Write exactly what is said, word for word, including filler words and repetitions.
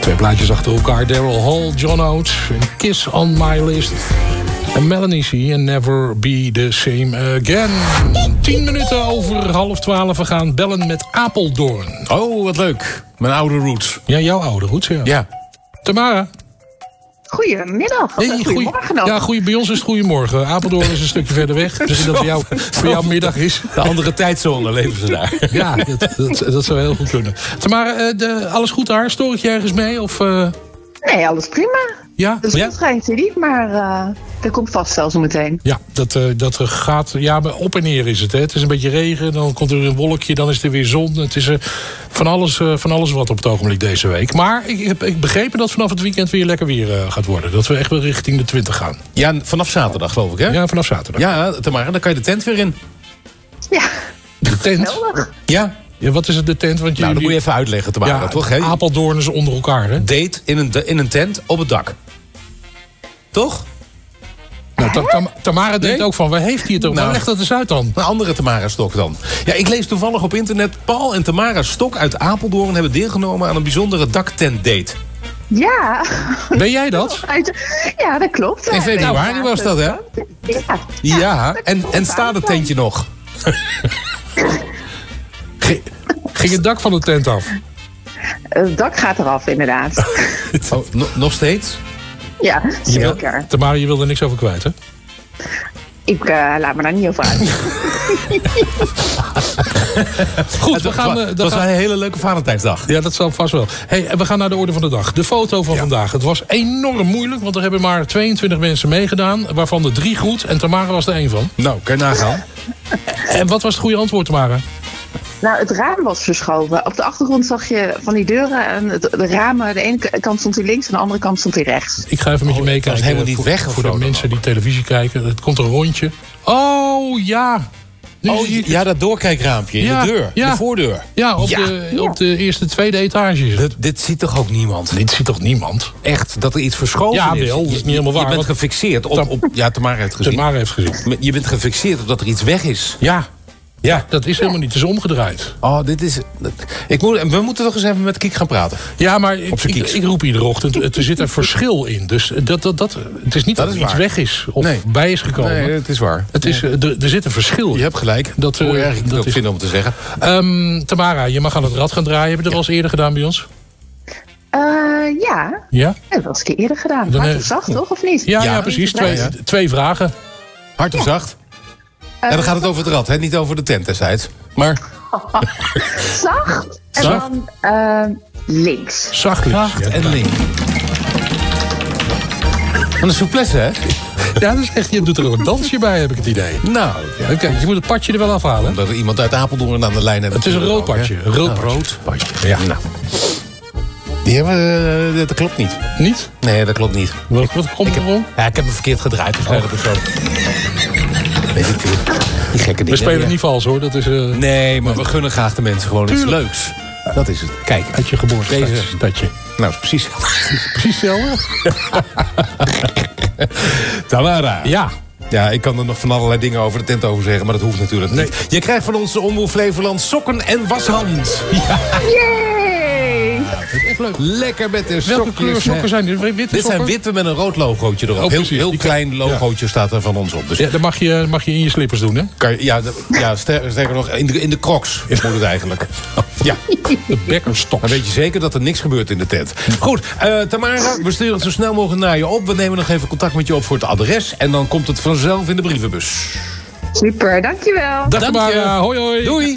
Twee plaatjes achter elkaar. Daryl Hall, John Oates, Kiss on My List. En Melanie C. en Never Be The Same Again. Tien minuten over half twaalf. We gaan bellen met Apeldoorn. Oh, wat leuk. Mijn oude roots. Ja, jouw oude roots, ja. Ja. Tamara. Goedemiddag. Of Hey, goedemorgen nog. Ja, goeie, bij ons is het goedemorgen. Apeldoorn is een stukje verder weg. Misschien dat het jou, voor jou middag is. De andere tijdzone leven ze daar. Ja, dat, dat, dat zou heel goed kunnen. Tamara, uh, de, alles goed daar? Stoor ik je ergens mee? Of, uh... Nee, alles prima. Ja? De zon Ja? schijnt hier niet, maar uh, dat komt vast wel zo meteen. Ja, dat, uh, dat gaat... Ja, maar op en neer is het. Hè. Het is een beetje regen, dan komt er een wolkje, dan is er weer zon. Het is uh, van, alles, uh, van alles wat op het ogenblik deze week. Maar ik heb ik begrepen dat vanaf het weekend weer lekker weer uh, gaat worden. Dat we echt wel richting de twintig gaan. Ja, vanaf zaterdag geloof ik, hè? Ja, vanaf zaterdag. Ja, Tamara, dan kan je de tent weer in. Ja, De tent. geweldig. Ja. Ja, wat is het, de tent? Want Nou, dat jullie... moet je even uitleggen, Tamara, ja, toch? Hè? Apeldoorn is onder elkaar, hè? Date in een, in een tent op het dak. Toch? Nou, Tam- Tam- Tamara denkt Nee? ook van, waar heeft hij het over? Nou. Nou, leg dat eens uit dan. Een andere Tamara Stok dan. Ja, ik lees toevallig op internet... Paul en Tamara Stok uit Apeldoorn hebben deelgenomen aan een bijzondere daktentdate. Ja. Ben jij dat? Ja, dat klopt. In februari was dat, hè? Ja. Ja, en, en staat het tentje nog? G- Ging het dak van de tent af? Het dak gaat eraf, inderdaad. Oh, no- nog steeds? Ja, Je wil- zeker. Tamara, je wil er niks over kwijt, hè? Ik uh, laat me daar niet over uit. Goed, Het we gaan... wa- eh, het dan was gaan- een hele leuke Valentijnsdag. Ja, dat zal vast wel. Hey, en we gaan naar de orde van de dag. De foto van Ja. vandaag. Het was enorm moeilijk, want er hebben maar tweeëntwintig mensen meegedaan. Waarvan er drie goed. En Tamara was er één van. Nou, kan je nagaan. En wat was het goede antwoord, Tamara? Nou, het raam was verschoven. Op de achtergrond zag je van die deuren en het, de ramen. De ene kant stond hij links en de andere kant stond hij rechts. Ik ga even met je Oh, het meekijken. was helemaal niet voor, weg of Voor zo de dan mensen ook. die televisie kijken. Het komt een rondje. Oh, ja. Nu Oh, zie ik het. ja, dat doorkijkraampje in Ja, de deur. ja. De voordeur. Ja, op, Ja. De, op de eerste, tweede etage is het. Dit, dit ziet toch ook niemand? Dit ziet toch niemand? Echt, dat er iets verschoven Ja, is. wel, dat is Je- niet helemaal waar, Je bent want- gefixeerd op, Tam- op... Ja, Tamara heeft gezien. Tamara heeft gezien. Je bent gefixeerd op dat er iets weg is. Ja, Ja. dat is helemaal niet. Het is omgedraaid. Oh, dit is... dat- Ik moet, we moeten toch eens even met Kiek gaan praten. Ja, maar ik, Op zijn ik, kieks. ik roep iedere ochtend. Het, er zit een verschil in. Dus dat, dat, dat, het is niet dat, Dat er is iets waar. weg is of Nee. bij is gekomen. Nee, het is waar. Het is, eh, er, er zit een verschil in. Je hebt gelijk. Dat, Dat eh, hoor je eigenlijk dat ook is- vinden om te zeggen. Ehm, Tamara, je mag aan het rad gaan draaien. Heb je dat wel eens eerder gedaan bij ons? Uh, ja, Ja? dat was een keer eerder gedaan. Dan, Hard eh, of zacht, toch? Of niet? Ja, ja, Ja, precies. ja. Twee, Ja. twee vragen. Hard of zacht? Uh, En dan gaat het over het rad, hè? Niet over de tent destijds. Maar Zacht en Zacht. dan uh, links. Zachtjes. zacht Ja, en link. Wat een souplesse, hè? ja, dat is echt, je doet er ook een dansje bij, heb ik het idee. Nou, ja. Oké, je moet het padje er wel afhalen. Omdat we iemand uit Apeldoorn aan de lijn hebben. Het is een rood Ook, hè? padje. Een rood Een padje. rood padje. Ja. Nou. Die hebben, uh, dat klopt niet. Niet? Nee, dat klopt niet. Wat, wat komt er om? Ja, ik heb hem verkeerd gedraaid. Dus oh. zo. Weet ik veel. Die gekke dingen. We spelen ja. niet vals, hoor. Dat is uh, Nee, maar we gunnen graag de mensen gewoon iets Tuurlijk. leuks. Dat is het. Kijk, uit je geboorte. Deze- Stadje. nou, precies. Precies hetzelfde? Tamara. Ja. Ja, ik kan er nog van allerlei dingen over de tent over zeggen, maar dat hoeft natuurlijk Nee. niet. Je krijgt van ons de Omroep Flevoland sokken en washand. Ja, Yay! Dat is echt leuk. lekker met de Welke sokjes, kleur hè. sokken zijn dit? Witte Dit sokken? zijn witte met een rood logootje erop. Oh, heel precies. heel Die klein kan- logootje staat er van ons op. Dus Ja, dat mag je, mag je in je slippers doen, hè? kan je, ja, de- ja ster- sterker nog, in de, in de crocs moet het eigenlijk. Ja, De bekkerstok. dan weet je zeker dat er niks gebeurt in de tent. Goed, eh, Tamara, we sturen het zo snel mogelijk naar je op. We nemen nog even contact met je op voor het adres. En dan komt het vanzelf in de brievenbus. Super, dankjewel. Dag Dank je. Tamara. Hoi hoi. Doei!